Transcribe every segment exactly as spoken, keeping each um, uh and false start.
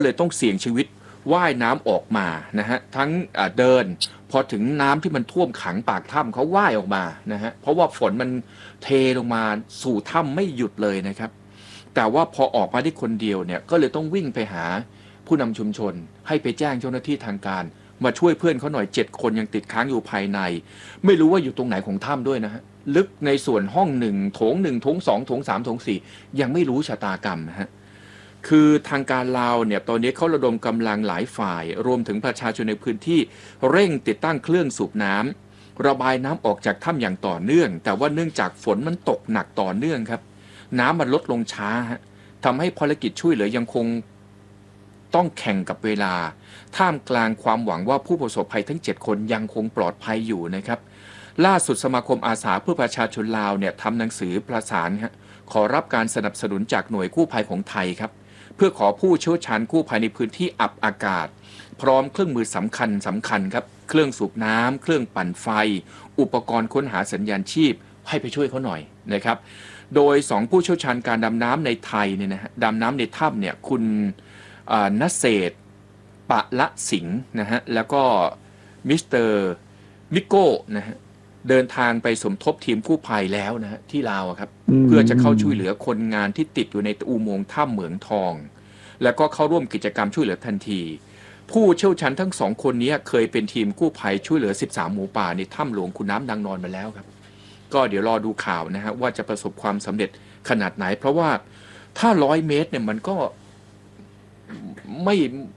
เลยต้องเสี่ยงชีวิตว่ายน้ำออกมานะฮะทั้งเดินพอถึงน้ำที่มันท่วมขังปากถ้ำเขาว่ายออกมานะฮะเพราะว่าฝนมันเทลงมาสู่ถ้ำไม่หยุดเลยนะครับแต่ว่าพอออกมาได้คนเดียวเนี่ยก็เลยต้องวิ่งไปหาผู้นำชุมชนให้ไปแจ้งเจ้าหน้าที่ทางการมาช่วยเพื่อนเขาหน่อยเจ็ดคนยังติดค้างอยู่ภายในไม่รู้ว่าอยู่ตรงไหนของถ้ำด้วยนะฮะลึกในส่วนห้องหนึ่งโถงหนึ่งโถงสองโถงสามโถงสี่ยังไม่รู้ชะตากรรมนะฮะคือทางการลาวเนี่ยตอนนี้เขาระดมกำลังหลายฝ่ายรวมถึงประชาชนในพื้นที่เร่งติดตั้งเครื่องสูบน้ำระบายน้ำออกจากถ้ำอย่างต่อเนื่องแต่ว่าเนื่องจากฝนมันตกหนักต่อเนื่องครับน้ำมันลดลงช้าฮะทำให้ภารกิจช่วยเหลือยังคงต้องแข่งกับเวลาท่ามกลางความหวังว่าผู้ประสบภัยทั้งเจ็ดคนยังคงปลอดภัยอยู่นะครับล่าสุดสมาคมอาสาเพื่อประชาชนลาวเนี่ยทำหนังสือประสานฮะขอรับการสนับสนุนจากหน่วยกู้ภัยของไทยครับเพื่อขอผู้เชี่ยวชาญกู้ภัยในพื้นที่อับอากาศพร้อมเครื่องมือสำคัญสำคัญครับเครื่องสูบน้ำเครื่องปั่นไฟอุปกรณ์ค้นหาสัญญาณชีพให้ไปช่วยเขาหน่อยนะครับโดยสองผู้เชี่ยวชาญการดำน้ำในไทยเนี่ยนะฮะดำน้ำในถ้ำเนี่ยคุณณเศรษฐ์ปะละสิงห์นะฮะแล้วก็มิสเตอร์มิโก้นะฮะเดินทางไปสมทบทีมกู้ภัยแล้วนะฮะที่ลาวครับเพื่อจะเข้าช่วยเหลือคนงานที่ติดอยู่ในอุโมงค์ถ้ำเหมืองทองแล้วก็เข้าร่วมกิจกรรมช่วยเหลือทันทีผู้เชี่ยวชาญทั้งสองคนนี้เคยเป็นทีมกู้ภัยช่วยเหลือสิบสามหมูป่าในถ้ำหลวงขุนน้ำนางนอนมาแล้วครับก็เดี๋ยวรอดูข่าวนะฮะว่าจะประสบความสำเร็จขนาดไหนเพราะว่าถ้าร้อยเมตรเนี่ยมันก็ไม่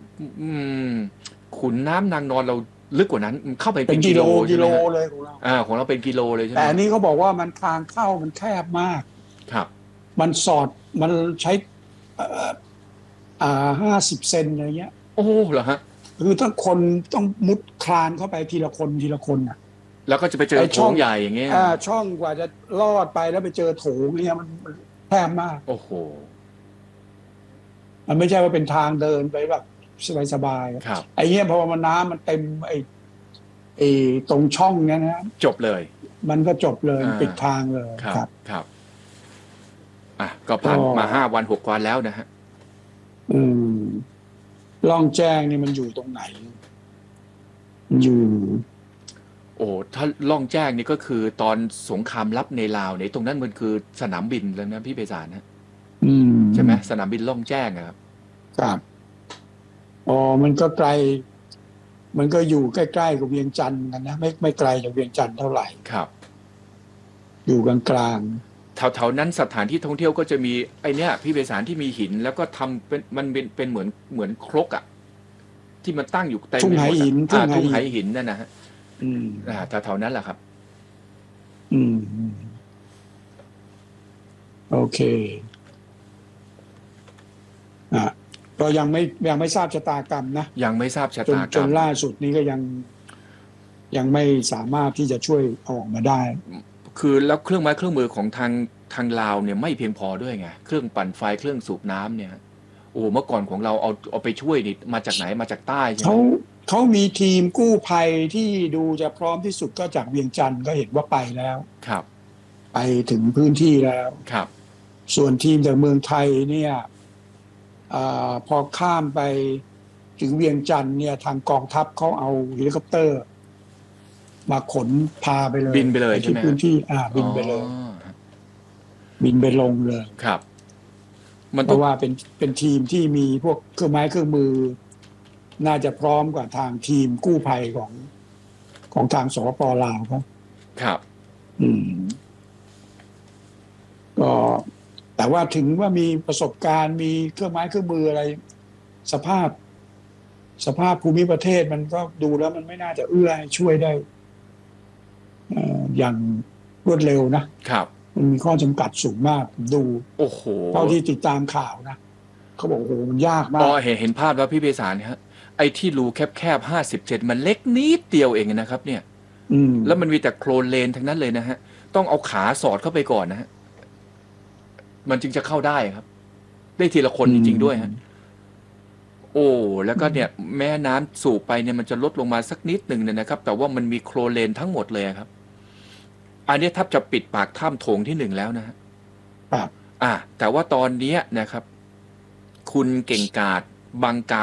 ขุนน้ำนางนอนเราลึกกว่านั้นเข้าไปเป็นกิโลกิโลเลยของเราอ่าของเราเป็นกิโลเลยใช่ไหมแต่อันนี้เขาบอกว่ามันทางเข้ามันแคบมากครับมันสอดมันใช้อ่าห้าสิบเซนอะไรเงี้ยโอ้เหรอฮะคือถ้าคนต้องมุดคลานเข้าไปทีละคนทีละคนอ่ะแล้วก็จะไปเจอโถงใหญ่อย่างเงี้ยอ่าช่องกว่าจะลอดไปแล้วไปเจอโถงเนี่ยมันแคบมากโอ้โหมันไม่ใช่ว่าเป็นทางเดินไปแบบสบายๆครับไอ้เงี้ยพอมันน้ำมันเต็มไอ้ไอ้ตรงช่องเนี้ยนะจบเลยมันก็จบเลยปิดทางเลยครับครับอ่ะก็ผ่านมาห้าวันหกวันแล้วนะฮะอืมล่องแจ้งนี่มันอยู่ตรงไหนอยู่โอ้ถ้าล่องแจ้งนี่ก็คือตอนสงครามลับในลาวเนี่ยตรงนั้นมันคือสนามบินแล้วนะพี่ไพศาลนะใช่ไหมสนามบินล่องแจ้งครับครับอ๋อมันก็ไกลมันก็อยู่ใกล้ๆกับเวียงจันทร์กันนะไม่ไม่ไกลจากเวียงจันทร์เท่าไหร่ครับอยู่กลางๆแถวๆนั้นสถานที่ท่องเที่ยวก็จะมีไอเนี้ยพี่ไพศาลที่มีหินแล้วก็ทำเป็นมันเป็นเป็นเหมือนเหมือนครกอ่ะที่มันตั้งอยู่เต็มทุ่งไหหินทุ่งไหหินนั่นนะฮะอืมอ่าแถวๆนั้นแหละครับอืมโอเคอ่ะก็ยังไม่ยังไม่ทราบชะตากรรมนะยังไม่ทราบชะตากรรมจนล่าสุดนี้ก็ยังยังไม่สามารถที่จะช่วยออกมาได้คือแล้วเครื่องไม้เครื่องมือของทางทางลาวเนี่ยไม่เพียงพอด้วยไงเครื่องปั่นไฟเครื่องสูบน้ำเนี่ยโอ้เมื่อก่อนของเราเอาเอาไปช่วยนี่มาจากไหนมาจากใต้ใช่ไหมเขาเขามีทีมกู้ภัยที่ดูจะพร้อมที่สุดก็จากเวียงจันทร์ก็เห็นว่าไปแล้วครับไปถึงพื้นที่แล้วครับส่วนทีมจากเมืองไทยเนี่ยอพอข้ามไปถึงเวียงจันทร์เนี่ยทางกองทัพเขาเอาเฮลิคอปเตอร์มาขนพาไปเลยบินไปเลยใช่ไหมที่พื้นที่อ่าบินไปเลยบินไปลงเลยครับเพราะว่าเป็นเป็นทีมที่มีพวกเครื่องไม้เครื่องมือน่าจะพร้อมกว่าทางทีมกู้ภัยของของทางสปป.ลาวครับครับอืมก็แต่ว่าถึงว่ามีประสบการณ์มีเครื่องไม้เครื่องมืออะไรสภาพสภาพภูมิประเทศมันก็ดูแล้วมันไม่น่าจะเอื้อให้ช่วยได้อย่างรวดเร็วนะครับมันมีข้อจำกัดสูงมากดูโอ้โหเท่าที่ติดตามข่าวนะเขาบอกโอ้โหมันยากมากอ๋อเห็นเห็นภาพแล้วพี่ไพศาลฮะไอ้ที่รูแคบๆห้าสิบเซนมันเล็กนิดเดียวเองนะครับเนี่ยแล้วมันมีแต่โคลนเลนทั้งนั้นเลยนะฮะต้องเอาขาสอดเข้าไปก่อนนะฮะมันจึงจะเข้าได้ครับได้ทีละคนจริงๆด้วยฮะโอ้แล้วก็เนี่ยแม่น้ำสูบไปเนี่ยมันจะลดลงมาสักนิดหนึ่งเนี่ยนะครับแต่ว่ามันมีโคลนเลนทั้งหมดเลยครับอันนี้ทับจะปิดปากถ้ำโถงที่หนึ่งแล้วนะฮะครับอ่าแต่ว่าตอนนี้นะครับคุณเก่งกาจบังกา